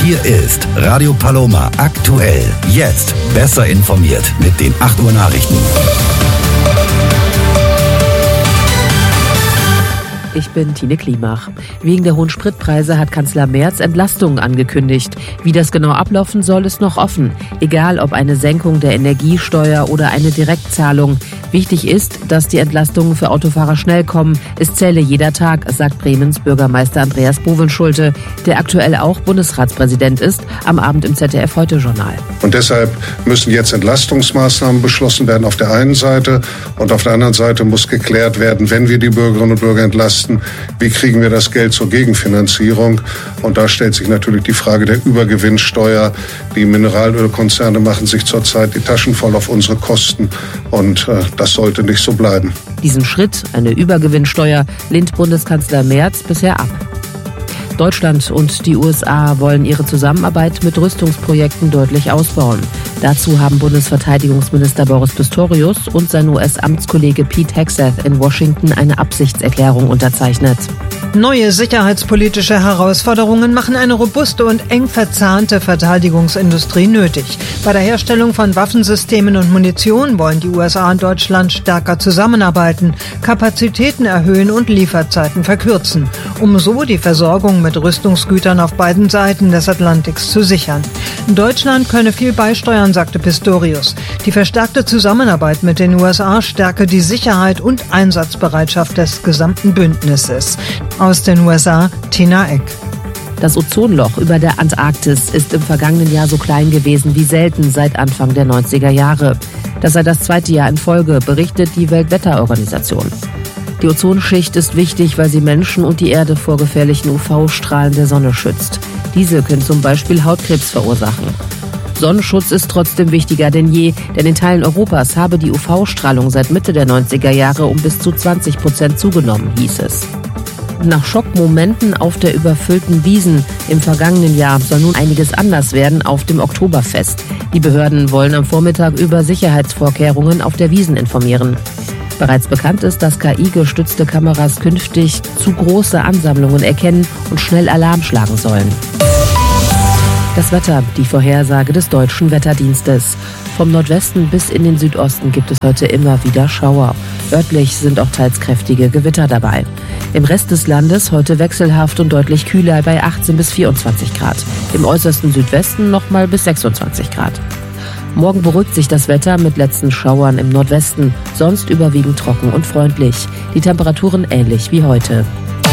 Hier ist Radio Paloma aktuell. Jetzt besser informiert mit den 8 Uhr Nachrichten. Ich bin Tine Klimach. Wegen der hohen Spritpreise hat Kanzler Merz Entlastungen angekündigt. Wie das genau ablaufen soll, ist noch offen. Egal ob eine Senkung der Energiesteuer oder eine Direktzahlung. Wichtig ist, dass die Entlastungen für Autofahrer schnell kommen. Es zähle jeder Tag, sagt Bremens Bürgermeister Andreas Bovenschulte, der aktuell auch Bundesratspräsident ist, am Abend im ZDF-Heute-Journal. Und deshalb müssen jetzt Entlastungsmaßnahmen beschlossen werden auf der einen Seite. Und auf der anderen Seite muss geklärt werden, wenn wir die Bürgerinnen und Bürger entlasten, wie kriegen wir das Geld zur Gegenfinanzierung? Und da stellt sich natürlich die Frage der Übergewinnsteuer. Die Mineralölkonzerne machen sich zurzeit die Taschen voll auf unsere Kosten. Und das sollte nicht so bleiben. Diesen Schritt, eine Übergewinnsteuer, lehnt Bundeskanzler Merz bisher ab. Deutschland und die USA wollen ihre Zusammenarbeit mit Rüstungsprojekten deutlich ausbauen. Dazu haben Bundesverteidigungsminister Boris Pistorius und sein US-Amtskollege Pete Hegseth in Washington eine Absichtserklärung unterzeichnet. Neue sicherheitspolitische Herausforderungen machen eine robuste und eng verzahnte Verteidigungsindustrie nötig. Bei der Herstellung von Waffensystemen und Munition wollen die USA und Deutschland stärker zusammenarbeiten, Kapazitäten erhöhen und Lieferzeiten verkürzen, um so die Versorgung mit Rüstungsgütern auf beiden Seiten des Atlantiks zu sichern. Deutschland könne viel beisteuern, sagte Pistorius. Die verstärkte Zusammenarbeit mit den USA stärke die Sicherheit und Einsatzbereitschaft des gesamten Bündnisses. Aus den USA, Tina Eck. Das Ozonloch über der Antarktis ist im vergangenen Jahr so klein gewesen wie selten seit Anfang der 90er Jahre. Das sei das 2. Jahr in Folge, berichtet die Weltwetterorganisation. Die Ozonschicht ist wichtig, weil sie Menschen und die Erde vor gefährlichen UV-Strahlen der Sonne schützt. Diese können zum Beispiel Hautkrebs verursachen. Sonnenschutz ist trotzdem wichtiger denn je, denn in Teilen Europas habe die UV-Strahlung seit Mitte der 90er Jahre um bis zu 20% zugenommen, hieß es. Nach Schockmomenten auf der überfüllten Wiesn im vergangenen Jahr soll nun einiges anders werden auf dem Oktoberfest. Die Behörden wollen am Vormittag über Sicherheitsvorkehrungen auf der Wiesn informieren. Bereits bekannt ist, dass KI-gestützte Kameras künftig zu große Ansammlungen erkennen und schnell Alarm schlagen sollen. Das Wetter, die Vorhersage des Deutschen Wetterdienstes. Vom Nordwesten bis in den Südosten gibt es heute immer wieder Schauer. Örtlich sind auch teils kräftige Gewitter dabei. Im Rest des Landes heute wechselhaft und deutlich kühler bei 18 bis 24 Grad. Im äußersten Südwesten nochmal bis 26 Grad. Morgen beruhigt sich das Wetter mit letzten Schauern im Nordwesten, sonst überwiegend trocken und freundlich. Die Temperaturen ähnlich wie heute.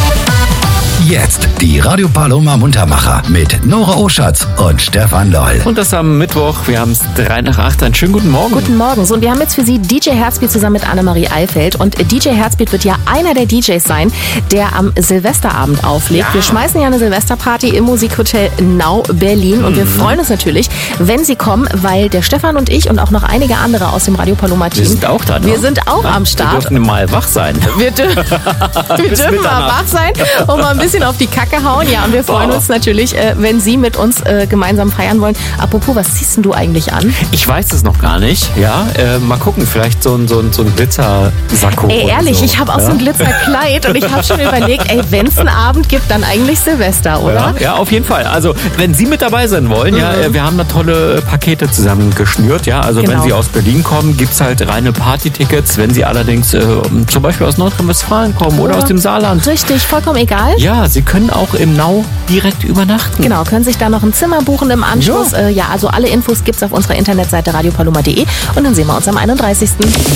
Jetzt die Radio Paloma Muntermacher mit Nora Oschatz und Stefan Loll. Und das am Mittwoch, wir haben es 7:03. Einen schönen guten Morgen. Guten Morgen. So, und wir haben jetzt für Sie DJ Herzbeat zusammen mit Annemarie Eifeld. Und DJ Herzbeat wird ja einer der DJs sein, der am Silvesterabend auflegt. Ja. Wir schmeißen ja eine Silvesterparty im Musikhotel Nau Berlin. Und wir freuen uns natürlich, wenn Sie kommen, weil der Stefan und ich und auch noch einige andere aus dem Radio Paloma Team. Wir sind auch da, ne? Wir sind auch am Start. Wir dürfen mal wach sein. Wir dürfen mal wach sein und mal ein bisschen auf die Kacke hauen. Ja, und wir freuen uns natürlich, wenn Sie mit uns gemeinsam feiern wollen. Apropos, was ziehst denn du eigentlich an? Ich weiß es noch gar nicht. Ja, mal gucken, vielleicht so ein Glitzersacko. Ey, ehrlich, so. Ich habe auch so ein Glitzerkleid und ich habe schon überlegt, wenn es einen Abend gibt, dann eigentlich Silvester, oder? Ja, auf jeden Fall. Also, wenn Sie mit dabei sein wollen, ja, wir haben da tolle Pakete zusammen geschnürt. Ja, also genau. Wenn Sie aus Berlin kommen, gibt es halt reine Party-Tickets. Wenn Sie allerdings zum Beispiel aus Nordrhein-Westfalen kommen oder aus dem Saarland. Richtig, vollkommen egal. Ja, Sie können auch im Nau direkt übernachten. Genau, können sich da noch ein Zimmer buchen im Anschluss. Ja, also alle Infos gibt's auf unserer Internetseite radiopaloma.de und dann sehen wir uns am 31.